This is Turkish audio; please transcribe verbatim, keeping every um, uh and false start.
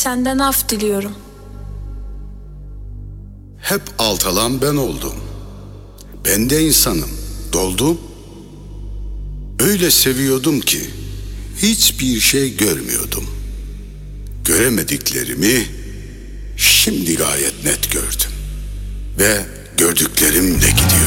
senden af diliyorum. Hep altalan ben oldum. Ben de insanım, doldum. Öyle seviyordum ki hiçbir şey görmüyordum. Göremediklerimi şimdi gayet net gördüm. Ve gördüklerimle gidiyorum.